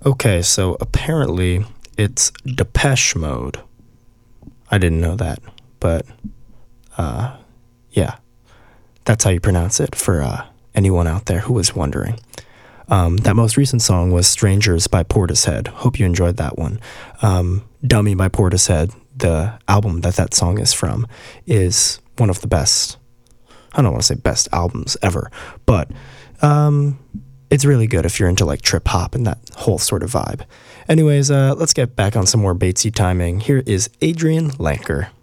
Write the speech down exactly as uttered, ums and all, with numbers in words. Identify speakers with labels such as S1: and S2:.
S1: Okay, so apparently it's Depeche Mode. I didn't know that, but uh, yeah, that's how you pronounce it for uh, anyone out there who was wondering. Um, that most recent song was Strangers by Portishead. Hope you enjoyed that one. Um, Dummy by Portishead, the album that that song is from, is one of the best, I don't want to say best albums ever, but um, it's really good if you're into like trip hop and that whole sort of vibe. Anyways, uh, let's get back on some more Batesy timing. Here is Adrian Lanker.